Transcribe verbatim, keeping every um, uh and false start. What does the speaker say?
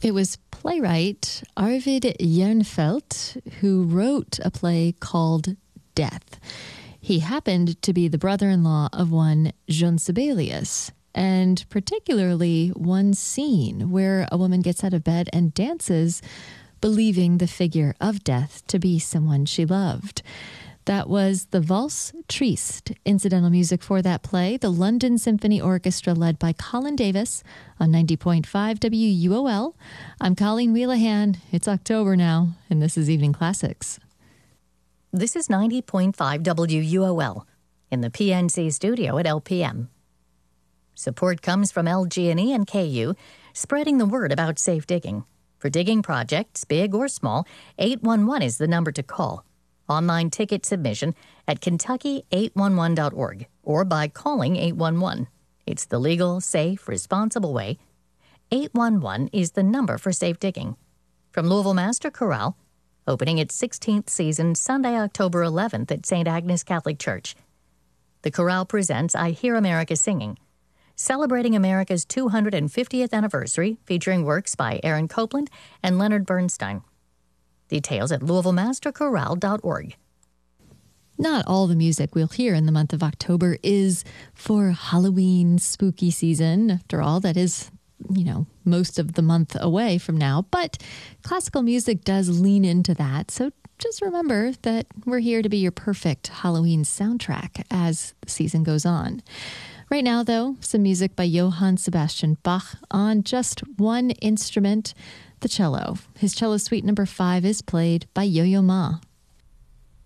It was playwright Arvid Jernfeldt who wrote a play called Death. He happened to be the brother-in-law of one Jean Sibelius, and particularly one scene where a woman gets out of bed and dances, believing the figure of death to be someone she loved. That was the Valse Triste, incidental music for that play, the London Symphony Orchestra led by Colin Davis on ninety point five W U O L. I'm Colleen Wheelahan. It's October now, and this is Evening Classics. This is ninety point five W U O L in the P N C studio at L P M. Support comes from L G and E and K U, spreading the word about safe digging. For digging projects, big or small, eight one one is the number to call. Online ticket submission at Kentucky eight one one dot org or by calling eight one one. It's the legal, safe, responsible way. eight one one is the number for safe digging. From Louisville Master Chorale, opening its sixteenth season Sunday, October eleventh at Saint Agnes Catholic Church. The chorale presents I Hear America Singing, celebrating America's two hundred fiftieth anniversary, featuring works by Aaron Copland and Leonard Bernstein. Details at louisville master chorale dot org. Not all the music we'll hear in the month of October is for Halloween spooky season. After all, that is, you know, most of the month away from now. But classical music does lean into that. So just remember that we're here to be your perfect Halloween soundtrack as the season goes on. Right now, though, some music by Johann Sebastian Bach on just one instrument, the cello. His cello suite number five is played by Yo-Yo Ma.